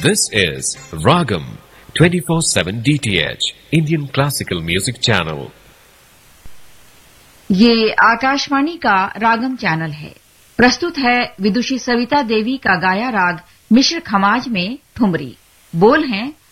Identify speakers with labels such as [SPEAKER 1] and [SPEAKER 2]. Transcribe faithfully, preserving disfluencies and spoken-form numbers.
[SPEAKER 1] This is Ragam twenty-four seven D T H Indian Classical Music Channel.
[SPEAKER 2] ये आकाशवाणी का रागम channel है। प्रस्तुत है विदुषी सविता देवी का गाया राग मिश्र खमाज में ठुमरी। बोल हैं